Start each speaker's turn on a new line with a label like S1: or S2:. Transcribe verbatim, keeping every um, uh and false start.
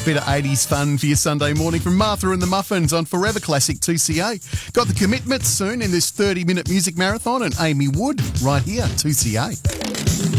S1: Bit of eighties fun for your Sunday morning from Martha and the Muffins on Forever Classic two C A. Got the Commitments soon in this thirty-minute music marathon, and Amy Wood right here, two C A.